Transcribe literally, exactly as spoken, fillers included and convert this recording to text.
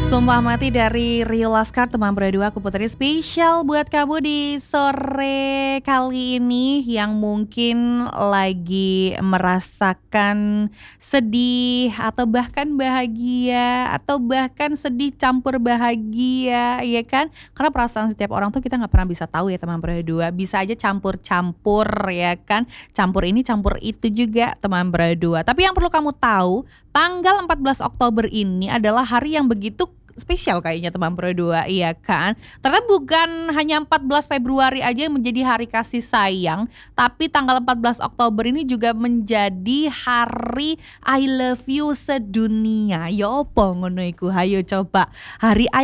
Sumpah Mati dari Rio Laskar, teman berdua aku Putri, spesial buat kamu di sore kali ini yang mungkin lagi merasakan sedih atau bahkan bahagia atau bahkan sedih campur bahagia, ya kan? Karena perasaan setiap orang tuh kita nggak pernah bisa tahu ya teman berdua, bisa aja campur-campur ya kan? Campur ini campur itu juga teman berdua. Tapi yang perlu kamu tahu, tanggal empat belas Oktober ini adalah hari yang begitu spesial kayaknya teman berdua, iya kan? Ternyata bukan hanya empat belas Februari aja yang menjadi hari kasih sayang, tapi tanggal empat belas Oktober ini juga menjadi hari I love you sedunia. Ya opo ngono iku? Hayo coba. Hari I